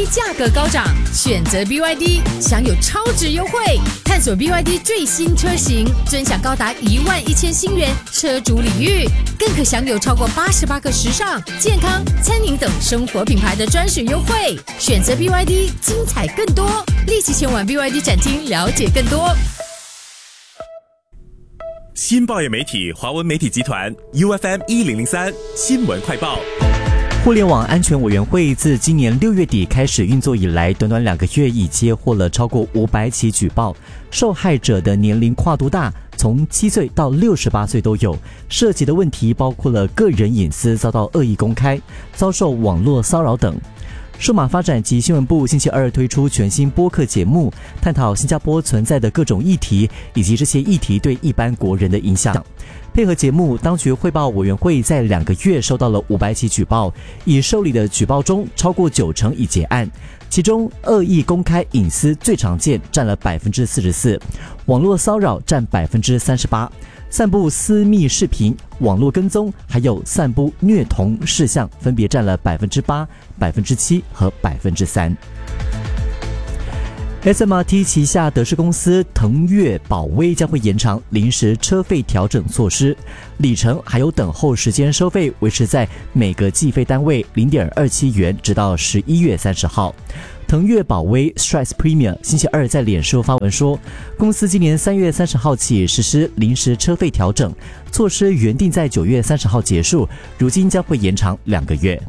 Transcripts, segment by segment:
COE 价格高涨，选择 BYD 享有超值优惠。探索 BYD 最新车型，尊享高达11000新元车主礼遇，更可享有超过88个时尚、健康、餐饮等生活品牌的专属优惠。选择 BYD， 精彩更多，立即前往 BYD 展厅了解更多。 新报业媒体华文媒体集团 UFM1003 新闻快报。 互联网安全委员会自今年6月底开始运作以来，短短2个月已接获了超过500起举报，受害者的年龄跨度大，从7岁到68岁都有，涉及的问题包括了个人隐私遭到恶意公开、遭受网络骚扰等。数码发展及新闻部星期二推出全新播客节目，探讨新加坡存在的各种议题，以及这些议题对一般国人的影响。配合节目，当局汇报委员会在2个月收到了500起举报，已受理的举报中超过90%已结案，其中恶意公开隐私最常见，占了44%，网络骚扰占38%，散布私密视频、网络跟踪，还有散布虐童事项分别占了8%、7%和3%。SMRT 旗下德士公司腾越宝威将会延长临时车费调整措施，里程还有等候时间收费维持在每个计费单位 0.27 元，直到11月30号。腾越宝威 Stress Premier 星期二在脸书发文说，公司今年3月30号起实施临时车费调整，措施原定在9月30号结束，如今将会延长2个月。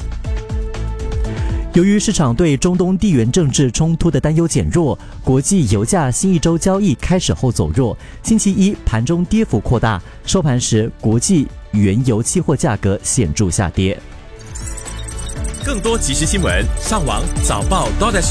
由于市场对中东地缘政治冲突的担忧减弱，国际油价新一周交易开始后走弱，星期一盘中跌幅扩大，收盘时国际原油期货价格显著下跌。 更多即时新闻，上网早报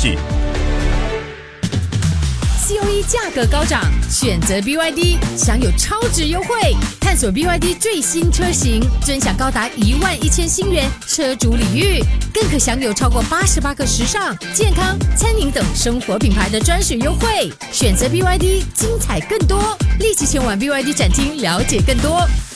COE 价格高涨，选择 BYD 享有超值优惠。探索 BYD 最新车型，尊享高达11000新元车主礼遇，更可享有超过88个时尚、健康、餐饮等生活品牌的专属优惠。选择 BYD， 精彩更多，立即前往 BYD 展厅了解更多。